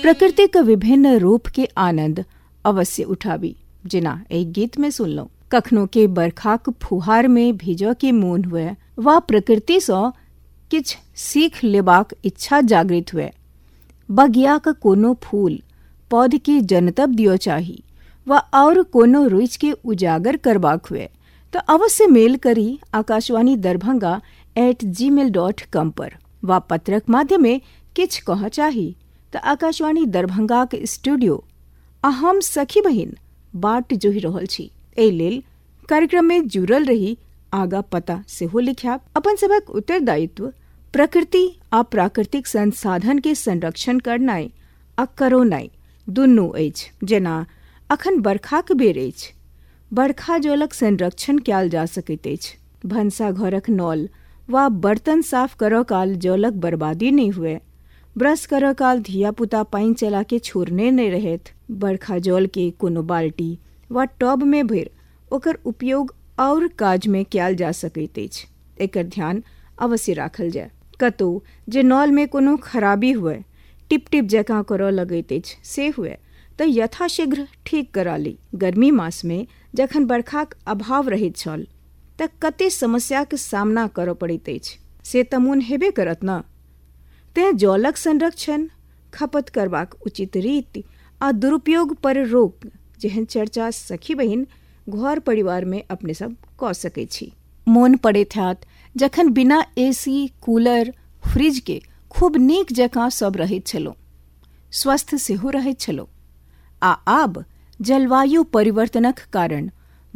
प्रकृतिक विभिन्न रूप के आनंद अवश्य उठाबी। जेना एहि गीत में सुनलहुँ, कखनो के बरखाक फुहार में भिजऽ के मोन हुए वा प्रकृति सँ किछ सीख लेबाक इच्छा जागृत हुए, बगियाक कोनो फूल पौध के जनतब दियो चाही वा और कोनो रुचि के उजागर करबाक हुए तो अवश्य मेल करी आकाशवाणी दरभंगा @gmail.com पर वा पत्रक माध्यमे किछ कह चाही तो आकाशवाणी दरभंगाक स्टूडियो आ हम सखी बहिन बाट जोहि रहल छी। एहि लेल कार्यक्रम में जुड़ल रही आगा पता सेहो लिखाब। अपन सभक उत्तरदायित्व प्रकृति आ प्राकृतिक संसाधन के संरक्षण करनाइ आ करौनाइ दुनू अछि। जेना अखन बरखाक बेर अछि, बरखा जलक संरक्षण कयल जा सकैत अछि। भनसा घरक नल वा बर्तन साफ करऽ काल जलक बर्बादी नहीं हुए, ब्रश करऽ काल धिया पुता पानि चला के छोड़ने नहीं रहैत। बरखा जल के कोनो बाल्टी वा टब में भरि ओकर उपयोग और काज में कयल जा सकैत अछि। एकर ध्यान अवश्य राखल जाय। कतौ जे नल में कोनो खराबी हुए, टिप टिप जकाँ करऽ लगैत अछि से हुए तऽ यथाशीघ्र ठीक करा ली। गर्मी मास में जखन बरखाक अभाव रहैत छल तऽ कते समस्याक सामना करऽ पड़ैत अछि से तऽ मोन हेबे करत न। तेँ जलक संरक्षण, खपत करबाक उचित रीति आ दुरुपयोग पर रोक जेहन चर्चा सखी बहिन घर परिवार में अपने सब कऽ सकै छी। मोन पड़ैत हैत जखन बिना एसी, कूलर, फ्रिज के खूब नीक जकाँ सब रहैत छलहुँ, स्वस्थ सेहो रहैत छलहुँ। आ आब जलवायु परिवर्तनक कारण